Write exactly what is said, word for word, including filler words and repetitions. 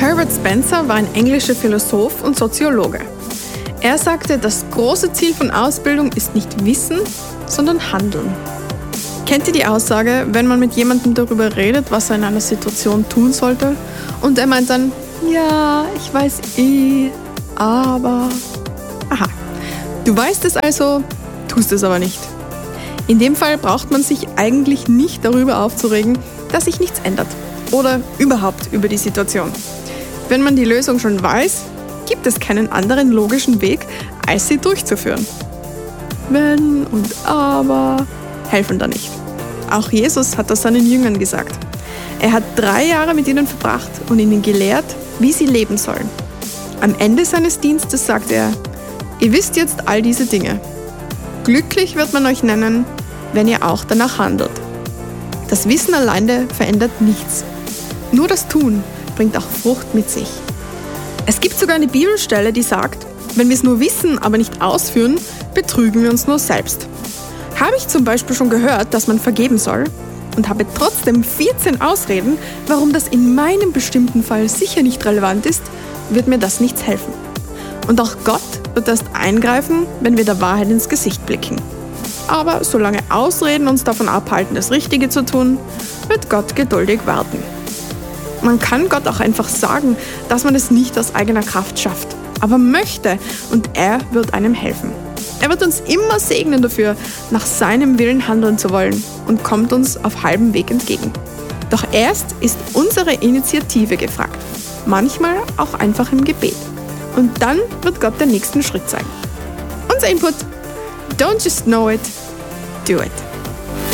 Herbert Spencer war ein englischer Philosoph und Soziologe. Er sagte, das große Ziel von Ausbildung ist nicht Wissen, sondern Handeln. Kennt ihr die Aussage, wenn man mit jemandem darüber redet, was er in einer Situation tun sollte, und er meint dann, ja, ich weiß eh, aber... Aha, du weißt es also, tust es aber nicht. In dem Fall braucht man sich eigentlich nicht darüber aufzuregen, dass sich nichts ändert. Oder überhaupt über die Situation. Wenn man die Lösung schon weiß, gibt es keinen anderen logischen Weg, als sie durchzuführen. Wenn und aber helfen da nicht. Auch Jesus hat das seinen Jüngern gesagt. Er hat drei Jahre mit ihnen verbracht und ihnen gelehrt, wie sie leben sollen. Am Ende seines Dienstes sagt er, ihr wisst jetzt all diese Dinge. Glücklich wird man euch nennen, wenn ihr auch danach handelt. Das Wissen alleine verändert nichts. Nur das Tun bringt auch Frucht mit sich. Es gibt sogar eine Bibelstelle, die sagt, wenn wir es nur wissen, aber nicht ausführen, betrügen wir uns nur selbst. Habe ich zum Beispiel schon gehört, dass man vergeben soll und habe trotzdem vierzehn Ausreden, warum das in meinem bestimmten Fall sicher nicht relevant ist, wird mir das nichts helfen. Und auch Gott wird erst eingreifen, wenn wir der Wahrheit ins Gesicht blicken. Aber solange Ausreden uns davon abhalten, das Richtige zu tun, wird Gott geduldig warten. Man kann Gott auch einfach sagen, dass man es nicht aus eigener Kraft schafft, aber möchte, und er wird einem helfen. Er wird uns immer segnen dafür, nach seinem Willen handeln zu wollen und kommt uns auf halbem Weg entgegen. Doch erst ist unsere Initiative gefragt, manchmal auch einfach im Gebet. Und dann wird Gott den nächsten Schritt zeigen. Unser Input: Don't just know it, do it.